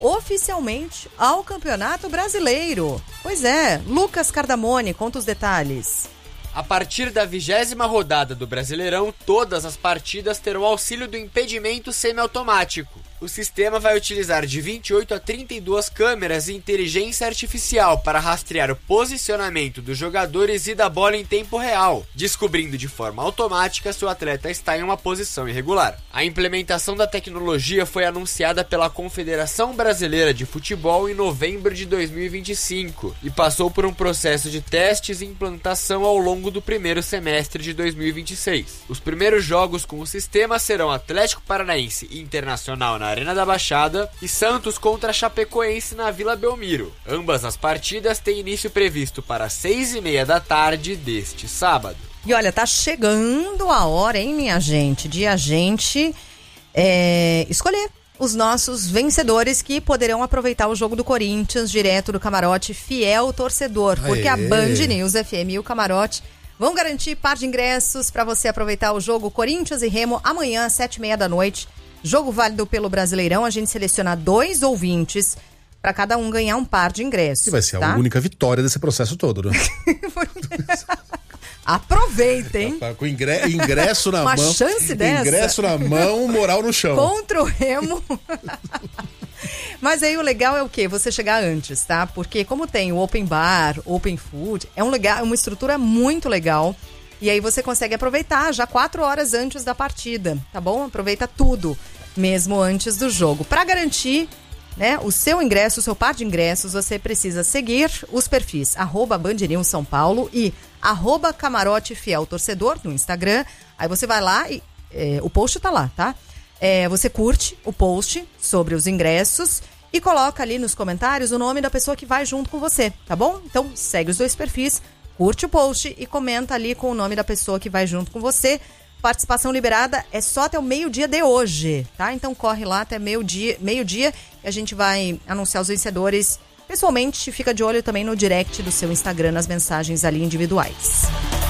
oficialmente ao Campeonato Brasileiro. Pois é, Lucas Cardamone, conta os detalhes. A partir da 20ª rodada do Brasileirão, todas as partidas terão auxílio do impedimento semiautomático. O sistema vai utilizar de 28 a 32 câmeras e inteligência artificial para rastrear o posicionamento dos jogadores e da bola em tempo real, descobrindo de forma automática se o atleta está em uma posição irregular. A implementação da tecnologia foi anunciada pela Confederação Brasileira de Futebol em novembro de 2025 e passou por um processo de testes e implantação ao longo do primeiro semestre de 2026. Os primeiros jogos com o sistema serão Atlético Paranaense e Internacional na Arena da Baixada e Santos contra Chapecoense na Vila Belmiro. Ambas as partidas têm início previsto para 6h30 da tarde deste sábado. E olha, tá chegando a hora, hein, minha gente, de a gente escolher os nossos vencedores que poderão aproveitar o jogo do Corinthians direto do Camarote Fiel Torcedor, porque a Band News FM e o Camarote vão garantir par de ingressos para você aproveitar o jogo Corinthians e Remo amanhã às 7h30 da noite. Jogo válido pelo Brasileirão, a gente seleciona 2 ouvintes para cada um ganhar um par de ingressos. E vai ser a única vitória desse processo todo, né? Aproveitem. Com ingresso na Uma mão. chance dessa. Ingresso na mão, moral no chão. Contra o Remo. Mas aí o legal é o quê? Você chegar antes, tá? Porque como tem o Open Bar, Open Food, é uma estrutura muito legal. E aí você consegue aproveitar já 4 horas antes da partida, tá bom? Aproveita tudo, mesmo antes do jogo. Para garantir, né, o seu ingresso, o seu par de ingressos, você precisa seguir os perfis @BandNewsSãoPaulo e @CamaroteFielTorcedor no Instagram. Aí você vai lá e o post tá lá, tá? Você curte o post sobre os ingressos e coloca ali nos comentários o nome da pessoa que vai junto com você, tá bom? Então segue os 2 perfis, curte o post e comenta ali com o nome da pessoa que vai junto com você. Participação liberada é só até o meio-dia de hoje, tá? Então corre lá até meio-dia e a gente vai anunciar os vencedores pessoalmente. Fica de olho também no direct do seu Instagram, nas mensagens ali individuais.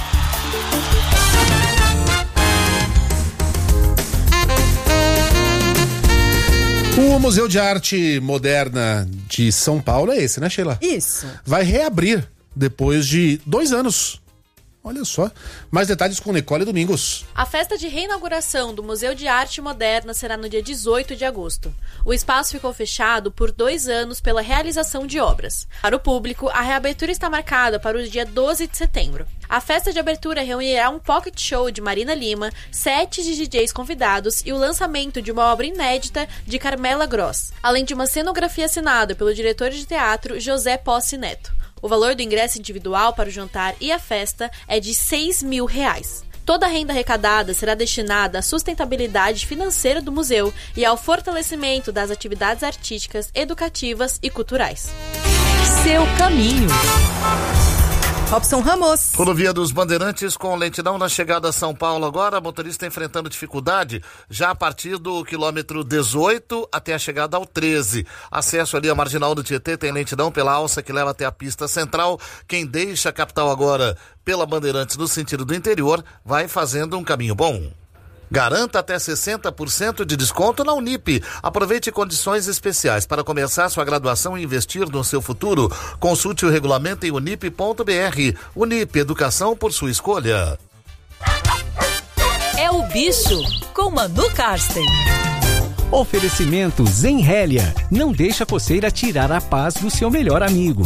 O Museu de Arte Moderna de São Paulo é esse, né, Sheila? Isso. Vai reabrir depois de 2 anos. Olha só. Mais detalhes com Nicole Domingos. A festa de reinauguração do Museu de Arte Moderna será no dia 18 de agosto. O espaço ficou fechado por 2 anos pela realização de obras. Para o público, a reabertura está marcada para o dia 12 de setembro. A festa de abertura reunirá um pocket show de Marina Lima, 7 de DJs convidados e o lançamento de uma obra inédita de Carmela Gross, além de uma cenografia assinada pelo diretor de teatro José Posse Neto. O valor do ingresso individual para o jantar e a festa é de R$6.000. Toda a renda arrecadada será destinada à sustentabilidade financeira do museu e ao fortalecimento das atividades artísticas, educativas e culturais. Seu caminho. Robson Ramos. Rodovia dos Bandeirantes com lentidão na chegada a São Paulo agora, motorista enfrentando dificuldade já a partir do quilômetro 18 até a chegada ao 13. Acesso ali à Marginal do Tietê tem lentidão pela alça que leva até a pista central. Quem deixa a capital agora pela Bandeirantes no sentido do interior vai fazendo um caminho bom. Garanta até 60% de desconto na Unip. Aproveite condições especiais para começar sua graduação e investir no seu futuro. Consulte o regulamento em unip.br. Unip, educação por sua escolha. É o Bicho, com Manu Karsten. Oferecimento Zenrélia. Não deixa a coceira tirar a paz do seu melhor amigo.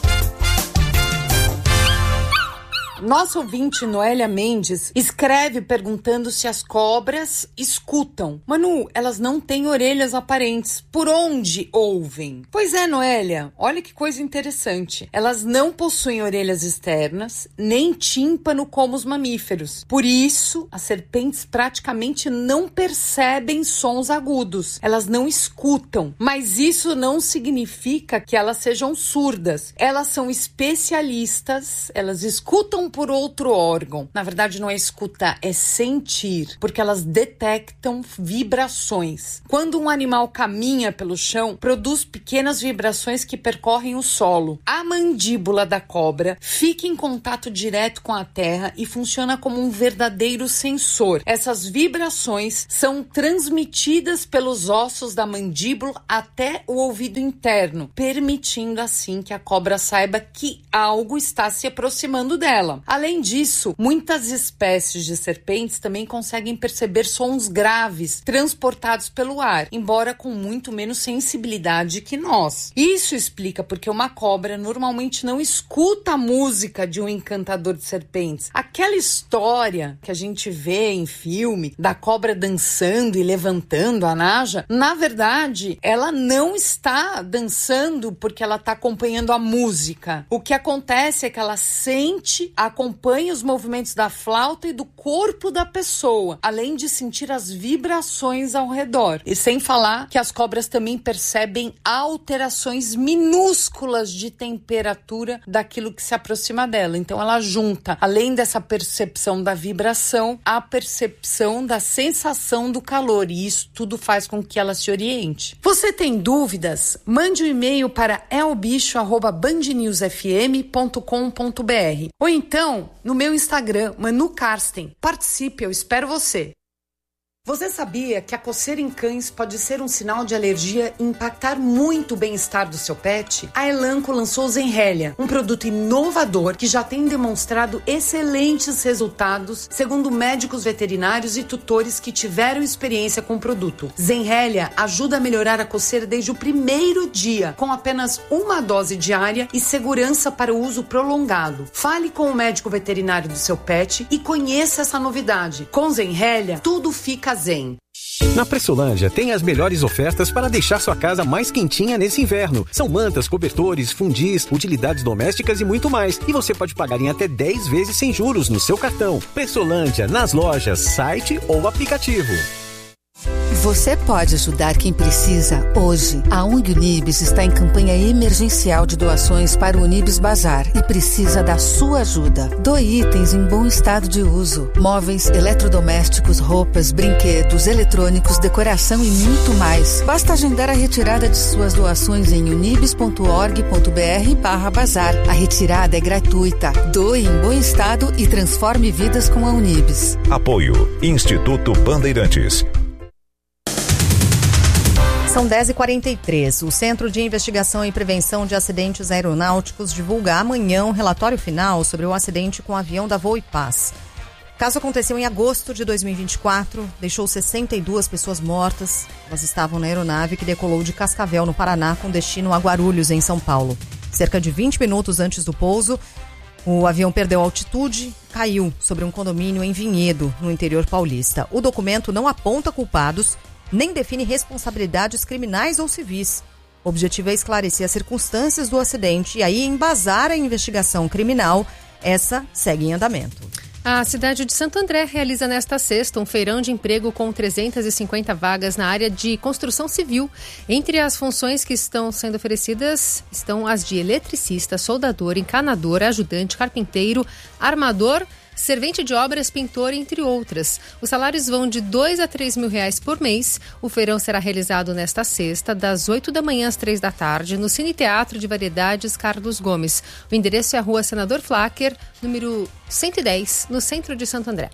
Nossa ouvinte Noélia Mendes escreve perguntando se as cobras escutam. Manu, elas não têm orelhas aparentes. Por onde ouvem? Pois é, Noélia, olha que coisa interessante. Elas não possuem orelhas externas, nem tímpano como os mamíferos. Por isso, as serpentes praticamente não percebem sons agudos. Elas não escutam. Mas isso não significa que elas sejam surdas. Elas são especialistas, elas escutam escutam por outro órgão. Na verdade, não é escutar, é sentir, porque elas detectam vibrações. Quando um animal caminha pelo chão, produz pequenas vibrações que percorrem o solo. A mandíbula da cobra fica em contato direto com a terra e funciona como um verdadeiro sensor. Essas vibrações são transmitidas pelos ossos da mandíbula até o ouvido interno, permitindo assim que a cobra saiba que algo está se aproximando dela. Além disso, muitas espécies de serpentes também conseguem perceber sons graves transportados pelo ar, embora com muito menos sensibilidade que nós. Isso explica porque uma cobra normalmente não escuta a música de um encantador de serpentes. Aquela história que a gente vê em filme da cobra dançando e levantando a naja, na verdade, ela não está dançando porque ela está acompanhando a música. O que acontece é que ela sente, acompanha os movimentos da flauta e do corpo da pessoa, além de sentir as vibrações ao redor. E sem falar que as cobras também percebem alterações minúsculas de temperatura daquilo que se aproxima dela. Então ela junta, além dessa percepção da vibração, a percepção da sensação do calor, e isso tudo faz com que ela se oriente. Você tem dúvidas? Mande um e-mail para elbicho@bandnewsfm.com.br ou então no meu Instagram, Manu Karsten. Participe, eu espero você. Você sabia que a coceira em cães pode ser um sinal de alergia e impactar muito o bem-estar do seu pet? A Elanco lançou o Zenrelia, um produto inovador que já tem demonstrado excelentes resultados, segundo médicos veterinários e tutores que tiveram experiência com o produto. Zenrelia ajuda a melhorar a coceira desde o primeiro dia, com apenas uma dose diária e segurança para o uso prolongado. Fale com o médico veterinário do seu pet e conheça essa novidade. Com Zenrelia, tudo fica zen. Na Pressolândia tem as melhores ofertas para deixar sua casa mais quentinha nesse inverno. São mantas, cobertores, fundis, utilidades domésticas e muito mais. E você pode pagar em até 10 vezes sem juros no seu cartão. Pressolândia, nas lojas, site ou aplicativo. Você pode ajudar quem precisa hoje. A ONG Unibis está em campanha emergencial de doações para o Unibis Bazar e precisa da sua ajuda. Doe itens em bom estado de uso. Móveis, eletrodomésticos, roupas, brinquedos, eletrônicos, decoração e muito mais. Basta agendar a retirada de suas doações em unibis.org.br/bazar. A retirada é gratuita. Doe em bom estado e transforme vidas com a Unibis. Apoio Instituto Bandeirantes. São 10h43. O Centro de Investigação e Prevenção de Acidentes Aeronáuticos divulga amanhã um relatório final sobre o acidente com o avião da Voo e Paz. O caso aconteceu em agosto de 2024, deixou 62 pessoas mortas. Elas estavam na aeronave que decolou de Cascavel, no Paraná, com destino a Guarulhos, em São Paulo. Cerca de 20 minutos antes do pouso, o avião perdeu altitude, caiu sobre um condomínio em Vinhedo, no interior paulista. O documento não aponta culpados, nem define responsabilidades criminais ou civis. O objetivo é esclarecer as circunstâncias do acidente e aí embasar a investigação criminal. Essa segue em andamento. A cidade de Santo André realiza nesta sexta um feirão de emprego com 350 vagas na área de construção civil. Entre as funções que estão sendo oferecidas estão as de eletricista, soldador, encanador, ajudante, carpinteiro, armador, servente de obras, pintor, entre outras. Os salários vão de R$2 a R$3.000 por mês. O feirão será realizado nesta sexta, das 8 da manhã às 3 da tarde, no Cine Teatro de Variedades Carlos Gomes. O endereço é a Rua Senador Flacker, número 110, no centro de Santo André.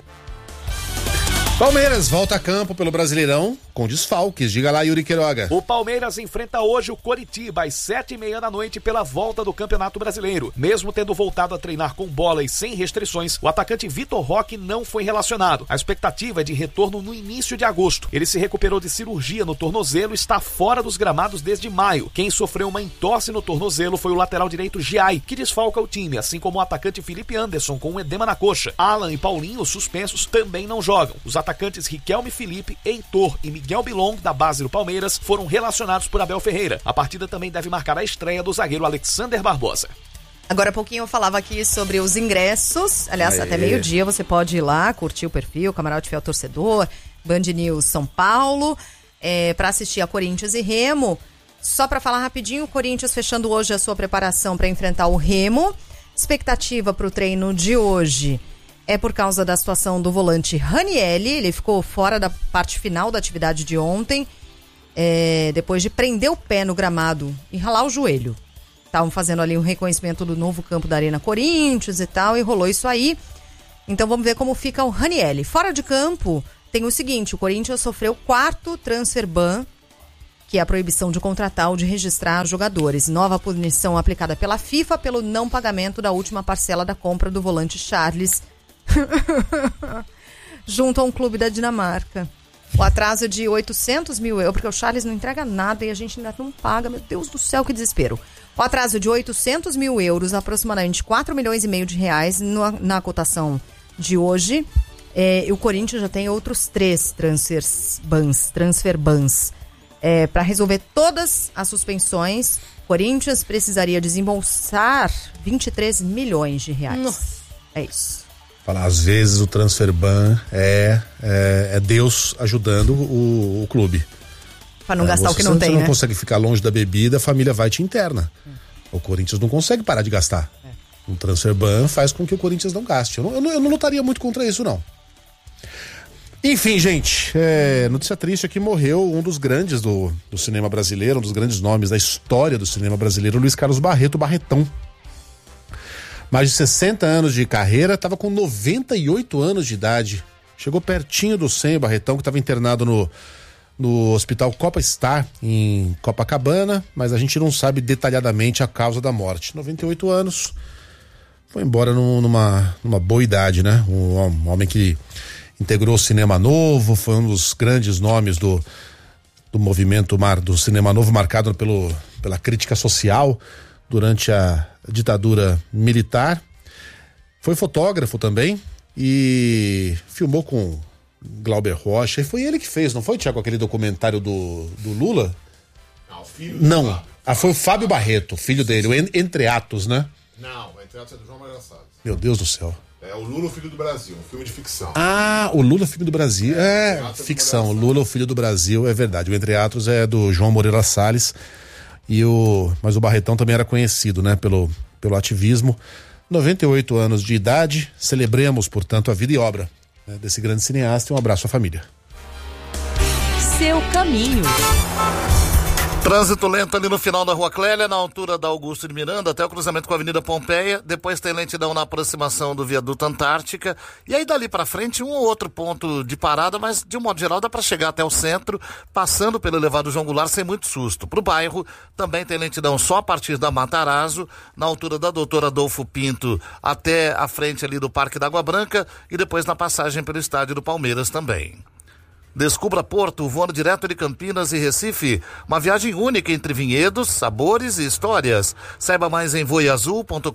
Palmeiras volta a campo pelo Brasileirão com desfalques. Diga lá, Yuri Queiroga. O Palmeiras enfrenta hoje o Coritiba às 7h30 da noite pela volta do Campeonato Brasileiro. Mesmo tendo voltado a treinar com bola e sem restrições, o atacante Vitor Roque não foi relacionado. A expectativa é de retorno no início de agosto. Ele se recuperou de cirurgia no tornozelo e está fora dos gramados desde maio. Quem sofreu uma entorse no tornozelo foi o lateral direito Giai, que desfalca o time, assim como o atacante Felipe Anderson com um edema na coxa. Alan e Paulinho, suspensos, também não jogam. Os atacantes Riquelme Felipe, Heitor e Miguel Bilong, da base do Palmeiras, foram relacionados por Abel Ferreira. A partida também deve marcar a estreia do zagueiro Alexander Barbosa. Agora há pouquinho eu falava aqui sobre os ingressos. Aliás, até meio-dia você pode ir lá, curtir o perfil, Camarote Fiel Torcedor, Band News São Paulo, para assistir a Corinthians e Remo. Só para falar rapidinho, o Corinthians fechando hoje a sua preparação para enfrentar o Remo. Expectativa para o treino de hoje é por causa da situação do volante Ranieri. Ele ficou fora da parte final da atividade de ontem, depois de prender o pé no gramado e ralar o joelho. Estavam fazendo ali um reconhecimento do novo campo da Arena Corinthians e tal, e rolou isso aí. Então vamos ver como fica o Ranieri. Fora de campo, tem o seguinte: o Corinthians sofreu 4º transfer ban, que é a proibição de contratar ou de registrar jogadores. Nova punição aplicada pela FIFA pelo não pagamento da última parcela da compra do volante Charles junto a um clube da Dinamarca. O atraso de 800 mil euros, porque o Charles não entrega nada e a gente ainda não paga. Meu Deus do céu, que desespero. O atraso de 800 mil euros, aproximadamente 4 milhões e meio de reais na cotação de hoje. E o Corinthians já tem outros 3 transfer bans. Para resolver todas as suspensões, o Corinthians precisaria desembolsar 23 milhões de reais. Nossa. É isso. Falar, às vezes o transfer ban é Deus ajudando o clube. Para não gastar o que não tem, você não né? consegue ficar longe da bebida, a família vai te interna. O Corinthians não consegue parar de gastar. Um transfer ban faz com que o Corinthians não gaste. Eu não lutaria muito contra isso, não. Enfim, gente, notícia triste aqui: morreu um dos grandes do cinema brasileiro, um dos grandes nomes da história do cinema brasileiro, Luiz Carlos Barreto, Barretão. Mais de 60 anos de carreira, estava com 98 anos de idade. Chegou pertinho do 100, Barretão, que estava internado no Hospital Copa Star, em Copacabana, mas a gente não sabe detalhadamente a causa da morte. 98 anos, foi embora numa boa idade, né? Um homem que integrou o cinema novo, foi um dos grandes nomes do movimento do cinema novo, marcado pela crítica social durante a ditadura militar. Foi fotógrafo também e filmou com Glauber Rocha, e foi ele que fez, não foi, Thiago, aquele documentário do Lula? Não, filho. Não, foi o Fábio Barreto, filho dele, o Entre Atos, né? Não, Entre Atos é do João Moreira Salles. Meu Deus do céu. É o Lula, o Filho do Brasil, um filme de ficção. Ah, o Lula, Filho do Brasil. Ficção. O Lula, o Filho do Brasil, é verdade. O Entre Atos é do João Moreira Salles. Mas o Barretão também era conhecido, né, pelo ativismo. 98 anos de idade. Celebremos, portanto, a vida e obra, né, desse grande cineasta. E um abraço à família. Seu caminho. Trânsito lento ali no final da Rua Clélia, na altura da Augusto de Miranda, até o cruzamento com a Avenida Pompeia. Depois tem lentidão na aproximação do Viaduto Antártica. E aí dali pra frente um ou outro ponto de parada, mas de um modo geral dá pra chegar até o centro, passando pelo elevado João Goulart sem muito susto. Pro bairro também tem lentidão só a partir da Matarazzo, na altura da Doutor Adolfo Pinto até a frente ali do Parque da Água Branca, e depois na passagem pelo estádio do Palmeiras também. Descubra Porto, voando direto de Campinas e Recife. Uma viagem única entre vinhedos, sabores e histórias. Saiba mais em voeazul.com.br.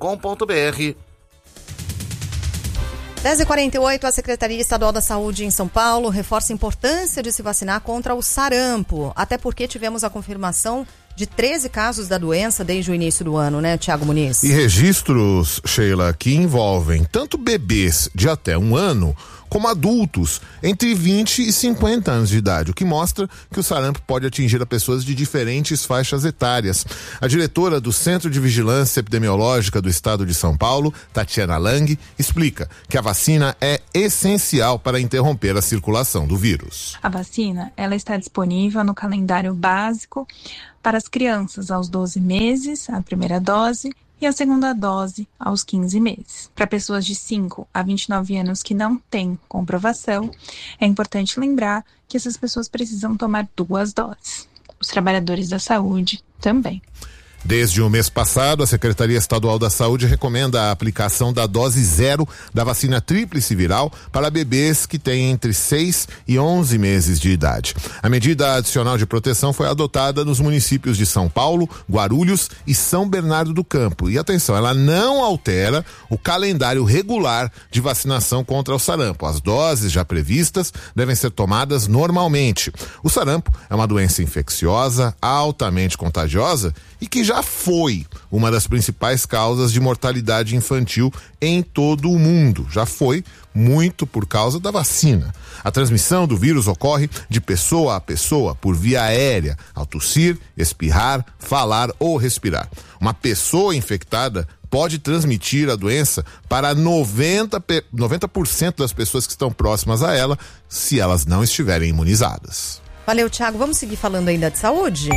10h48, a Secretaria Estadual da Saúde em São Paulo reforça a importância de se vacinar contra o sarampo. Até porque tivemos a confirmação de 13 casos da doença desde o início do ano, né, Tiago Muniz? E registros, Sheila, que envolvem tanto bebês de até 1 ano, como adultos entre 20 e 50 anos de idade, o que mostra que o sarampo pode atingir a pessoas de diferentes faixas etárias. A diretora do Centro de Vigilância Epidemiológica do Estado de São Paulo, Tatiana Lang, explica que a vacina é essencial para interromper a circulação do vírus. A vacina, ela está disponível no calendário básico para as crianças aos 12 meses, a primeira dose, e a segunda dose aos 15 meses. Para pessoas de 5 a 29 anos que não têm comprovação, é importante lembrar que essas pessoas precisam tomar 2 doses. Os trabalhadores da saúde também. Desde o mês passado, a Secretaria Estadual da Saúde recomenda a aplicação da dose 0 da vacina tríplice viral para bebês que têm entre 6 e 11 meses de idade. A medida adicional de proteção foi adotada nos municípios de São Paulo, Guarulhos e São Bernardo do Campo. E atenção, ela não altera o calendário regular de vacinação contra o sarampo. As doses já previstas devem ser tomadas normalmente. O sarampo é uma doença infecciosa, altamente contagiosa e que já foi uma das principais causas de mortalidade infantil em todo o mundo. Já foi muito por causa da vacina. A transmissão do vírus ocorre de pessoa a pessoa por via aérea, ao tossir, espirrar, falar ou respirar. Uma pessoa infectada pode transmitir a doença para 90% das pessoas que estão próximas a ela, se elas não estiverem imunizadas. Valeu, Thiago. Vamos seguir falando ainda de saúde?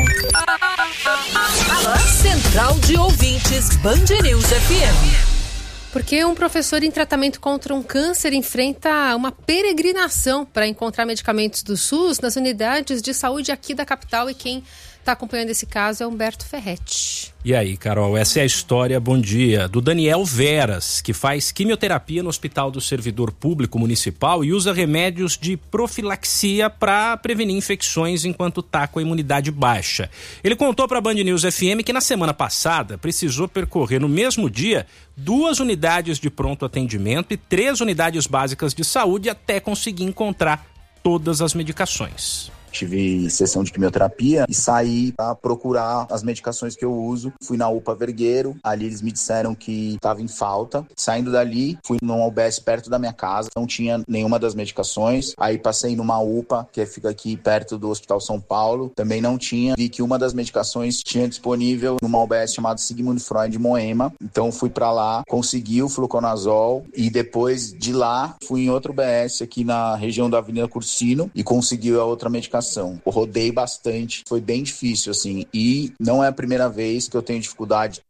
Central de Ouvintes, Band News FM. Porque um professor em tratamento contra um câncer enfrenta uma peregrinação para encontrar medicamentos do SUS nas unidades de saúde aqui da capital, e quem está acompanhando esse caso é Humberto Ferretti. E aí, Carol, essa é a história, bom dia, do Daniel Veras, que faz quimioterapia no Hospital do Servidor Público Municipal e usa remédios de profilaxia para prevenir infecções enquanto está com a imunidade baixa. Ele contou para a Band News FM que na semana passada precisou percorrer no mesmo dia 2 unidades de pronto atendimento e 3 unidades básicas de saúde até conseguir encontrar todas as medicações. Tive sessão de quimioterapia e saí para procurar as medicações que eu uso. Fui na UPA Vergueiro, ali eles me disseram que estava em falta. Saindo dali, fui num UBS perto da minha casa, não tinha nenhuma das medicações. Aí passei numa UPA, que fica aqui perto do Hospital São Paulo, também não tinha. Vi que uma das medicações tinha disponível numa UBS chamada Sigmund Freud Moema. Então fui para lá, consegui o fluconazol e depois de lá fui em outro UBS aqui na região da Avenida Cursino e consegui a outra medicação. Eu rodei bastante, foi bem difícil, assim, e não é a primeira vez que eu tenho dificuldade.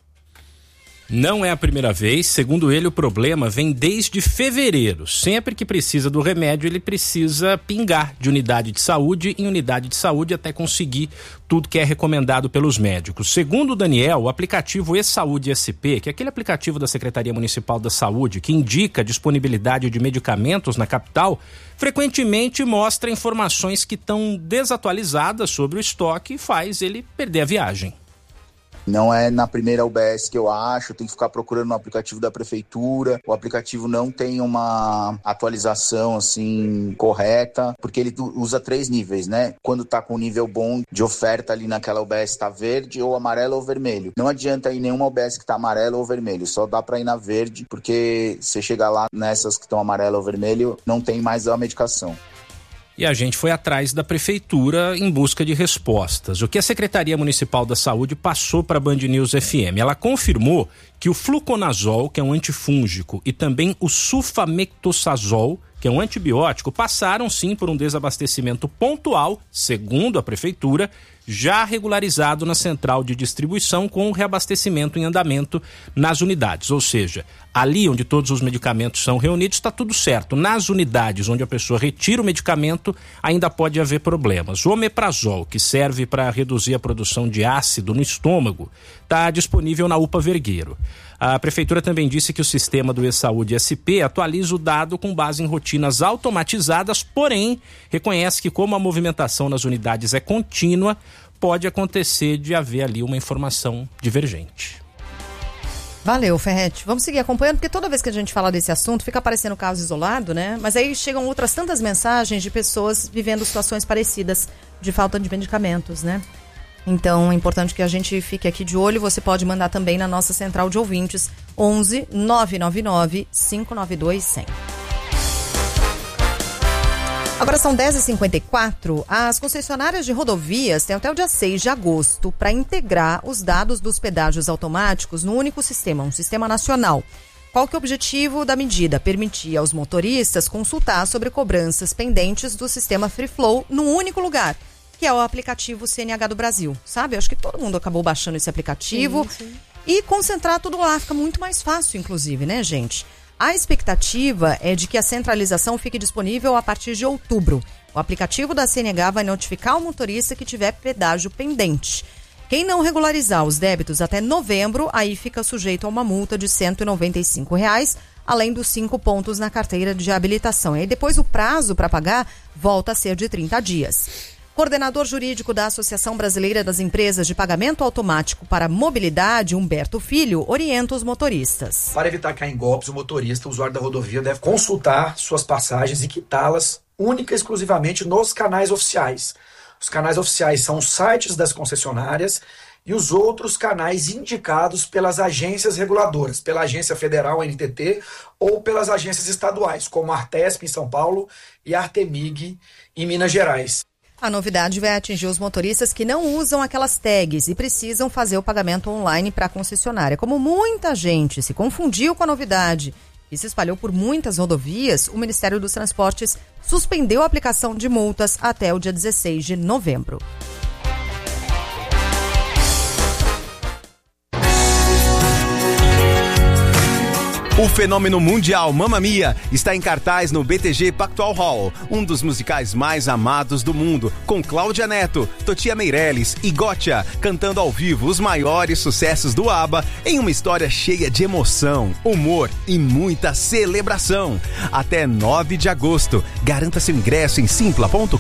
Não é a primeira vez, segundo ele, o problema vem desde fevereiro. Sempre que precisa do remédio, ele precisa pingar de unidade de saúde em unidade de saúde até conseguir tudo que é recomendado pelos médicos. Segundo o Daniel, o aplicativo E-Saúde SP, que é aquele aplicativo da Secretaria Municipal da Saúde que indica a disponibilidade de medicamentos na capital, frequentemente mostra informações que estão desatualizadas sobre o estoque e faz ele perder a viagem. Não é na primeira UBS que eu acho, tem que ficar procurando no aplicativo da prefeitura. O aplicativo não tem uma atualização assim correta, porque ele usa 3 níveis, né? Quando tá com um nível bom de oferta ali naquela UBS tá verde, ou amarelo ou vermelho. Não adianta ir nenhuma UBS que tá amarelo ou vermelho, só dá pra ir na verde, porque se chegar lá nessas que estão amarelo ou vermelho, não tem mais a medicação. E a gente foi atrás da prefeitura em busca de respostas. O que a Secretaria Municipal da Saúde passou para a Band News FM? Ela confirmou que o fluconazol, que é um antifúngico, e também o sulfamectosazol, que é um antibiótico, passaram sim por um desabastecimento pontual, segundo a prefeitura, já regularizado na central de distribuição com o reabastecimento em andamento nas unidades. Ou seja, ali onde todos os medicamentos são reunidos está tudo certo. Nas unidades onde a pessoa retira o medicamento ainda pode haver problemas. O omeprazol, que serve para reduzir a produção de ácido no estômago, está disponível na UPA Vergueiro. A prefeitura também disse que o sistema do E-Saúde SP atualiza o dado com base em rotinas automatizadas, porém reconhece que como a movimentação nas unidades é contínua, pode acontecer de haver ali uma informação divergente. Valeu, Ferretti. Vamos seguir acompanhando, porque toda vez que a gente fala desse assunto, fica aparecendo caso isolado, né? Mas aí chegam outras tantas mensagens de pessoas vivendo situações parecidas de falta de medicamentos, né? Então é importante que a gente fique aqui de olho. Você pode mandar também na nossa central de ouvintes 11 999 592 100. Agora são 10h54. As concessionárias de rodovias têm até o dia 6 de agosto para integrar os dados dos pedágios automáticos no único sistema, um sistema nacional. Qual que é o objetivo da medida? Permitir aos motoristas consultar sobre cobranças pendentes do sistema Free Flow num único lugar, que é o aplicativo CNH do Brasil, sabe? Eu acho que todo mundo acabou baixando esse aplicativo. Sim. E concentrar tudo lá, fica muito mais fácil, inclusive, né, gente? A expectativa é de que a centralização fique disponível a partir de outubro. O aplicativo da CNH vai notificar o motorista que tiver pedágio pendente. Quem não regularizar os débitos até novembro, aí fica sujeito a uma multa de R$ 195, além dos 5 pontos na carteira de habilitação. E aí depois o prazo para pagar volta a ser de 30 dias. Coordenador jurídico da Associação Brasileira das Empresas de Pagamento Automático para Mobilidade, Humberto Filho, orienta os motoristas. Para evitar cair em golpes, o motorista, o usuário da rodovia, deve consultar suas passagens e quitá-las única e exclusivamente nos canais oficiais. Os canais oficiais são os sites das concessionárias e os outros canais indicados pelas agências reguladoras, pela Agência Federal, a NTT, ou pelas agências estaduais, como a Artesp em São Paulo e a Artemig em Minas Gerais. A novidade vai atingir os motoristas que não usam aquelas tags e precisam fazer o pagamento online para a concessionária. Como muita gente se confundiu com a novidade e se espalhou por muitas rodovias, o Ministério dos Transportes suspendeu a aplicação de multas até o dia 16 de novembro. O fenômeno mundial Mamma Mia está em cartaz no BTG Pactual Hall, um dos musicais mais amados do mundo, com Cláudia Neto, Totia Meirelles e Gotcha cantando ao vivo os maiores sucessos do ABBA em uma história cheia de emoção, humor e muita celebração. Até 9 de agosto. Garanta seu ingresso em simpla.com.br.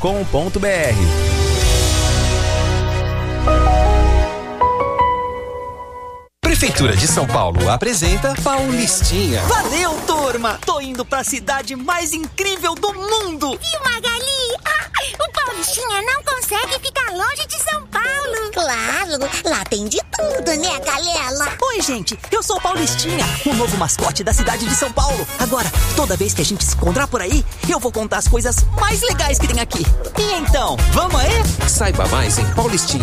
Prefeitura de São Paulo apresenta Paulistinha. Valeu, turma! Tô indo pra cidade mais incrível do mundo! Viu, Magali? O Paulistinha não consegue ficar longe de São Paulo. Claro, lá tem de tudo, né, Galela? Oi, gente, eu sou o Paulistinha, o novo mascote da cidade de São Paulo. Agora, toda vez que a gente se encontrar por aí, eu vou contar as coisas mais legais que tem aqui. E então, vamos aí? Saiba mais em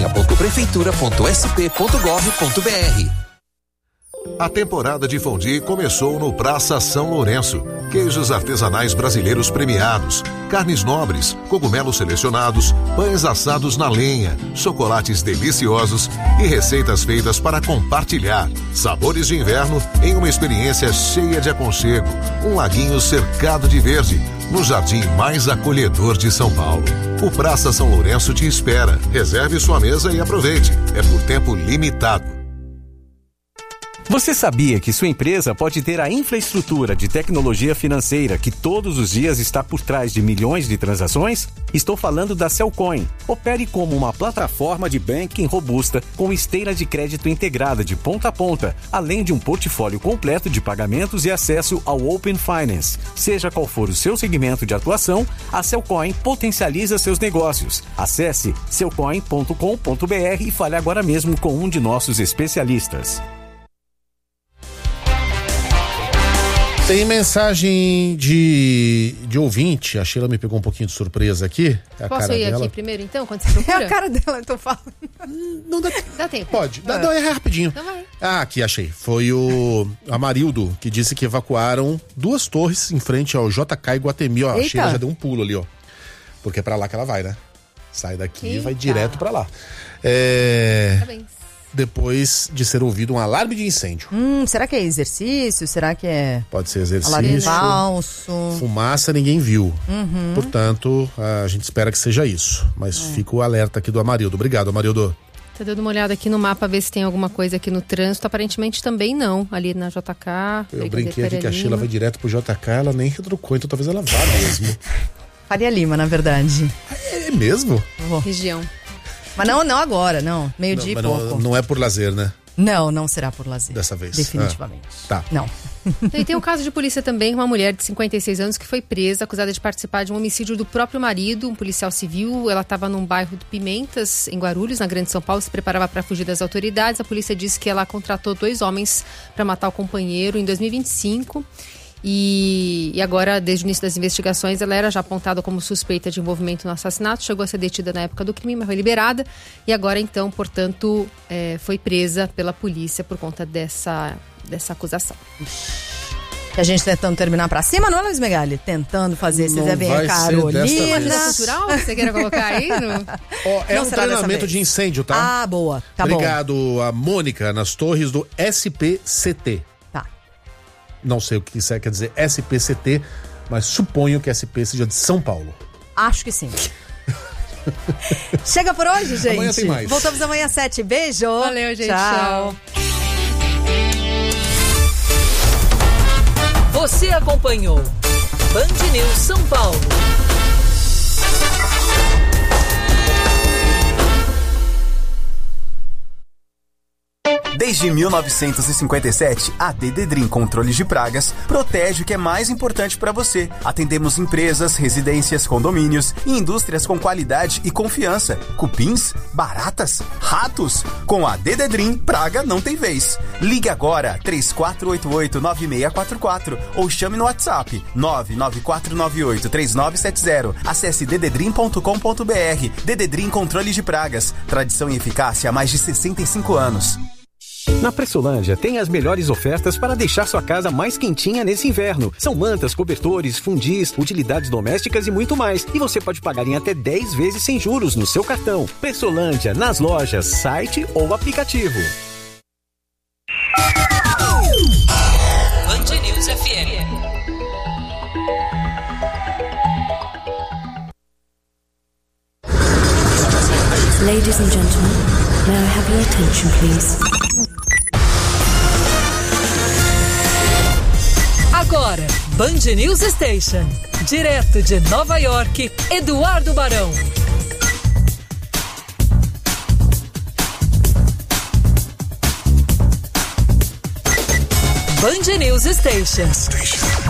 paulistinha.prefeitura.sp.gov.br. A temporada de fondue começou no Praça São Lourenço. Queijos artesanais brasileiros premiados, carnes nobres, cogumelos selecionados, pães assados na lenha, chocolates deliciosos e receitas feitas para compartilhar. Sabores de inverno em uma experiência cheia de aconchego. Um laguinho cercado de verde, no jardim mais acolhedor de São Paulo. O Praça São Lourenço te espera. Reserve sua mesa e aproveite. É por tempo limitado. Você sabia que sua empresa pode ter a infraestrutura de tecnologia financeira que todos os dias está por trás de milhões de transações? Estou falando da Cellcoin. Opere como uma plataforma de banking robusta com esteira de crédito integrada de ponta a ponta, além de um portfólio completo de pagamentos e acesso ao Open Finance. Seja qual for o seu segmento de atuação, a Cellcoin potencializa seus negócios. Acesse cellcoin.com.br e fale agora mesmo com um de nossos especialistas. Tem mensagem de ouvinte. A Sheila me pegou um pouquinho de surpresa aqui. É a Posso cara ir dela. aqui primeiro, então, quando você procura? É a cara dela, eu tô falando. Não dá, dá tempo. Pode. É rapidinho. Então vai. Ah, aqui, achei. Foi o Amarildo que disse que evacuaram 2 torres em frente ao JK Iguatemi. Ó, a Eita. Sheila já deu um pulo ali, ó. Porque é pra lá que ela vai, né? Sai daqui e vai Eita. direto pra lá. Parabéns. Depois de ser ouvido um alarme de incêndio. Será que é exercício? Será que é Pode ser exercício. alarme falso? Fumaça ninguém viu. Uhum. Portanto, a gente espera que seja isso. Mas fica o alerta aqui do Amarildo. Obrigado, Amarildo. Tô dando uma olhada aqui no mapa, ver se tem alguma coisa aqui no trânsito. Aparentemente também não. Ali na JK. Eu brinquei aqui que a Sheila vai direto pro JK, ela nem retrucou, então talvez ela vá mesmo. Faria Lima, na verdade. É mesmo? Região. Mas não agora, não. Meio-dia e pouco. Não é por lazer, né? Não será por lazer. Dessa vez. Definitivamente. Tá. Não. E tem um caso de polícia também, uma mulher de 56 anos que foi presa, acusada de participar de um homicídio do próprio marido, um policial civil. Ela estava num bairro de Pimentas, em Guarulhos, na Grande São Paulo, se preparava para fugir das autoridades. A polícia disse que ela contratou 2 homens para matar o companheiro em 2025. E agora, desde o início das investigações, ela era já apontada como suspeita de envolvimento no assassinato, chegou a ser detida na época do crime, mas foi liberada. E agora, então, portanto, foi presa pela polícia por conta dessa acusação. E a gente tentando terminar pra cima, não é, Luiz Megali? Tentando fazer esse Zé Bem Carolina. Cultural, você queira colocar aí? É um treinamento de incêndio, tá? Ah, boa. Tá Obrigado bom. a Mônica, nas torres do SPCT. Tá. Não sei o que isso quer dizer SPCT, mas suponho que SP seja de São Paulo. Acho que sim. Chega por hoje, gente. Amanhã tem mais. Voltamos amanhã às 7. Beijo. Valeu, gente. Tchau. Você acompanhou Band News São Paulo. Desde 1957, a Dededrim Controles de Pragas protege o que é mais importante para você. Atendemos empresas, residências, condomínios e indústrias com qualidade e confiança. Cupins, baratas, ratos. Com a Dededrim, praga não tem vez. Ligue agora 3488-9644 ou chame no WhatsApp 99498-3970. Acesse dededrim.com.br. Dededrim Controles de Pragas. Tradição e eficácia há mais de 65 anos. Na Pressolândia tem as melhores ofertas para deixar sua casa mais quentinha nesse inverno. São mantas, cobertores, fundis, utilidades domésticas e muito mais. E você pode pagar em até 10 vezes sem juros no seu cartão. Pressolândia, nas lojas, site ou aplicativo. Band News FM. Ladies and gentlemen, may I have your attention, please? Agora, Band News Station. Direto de Nova York, Eduardo Barão. Band News Station.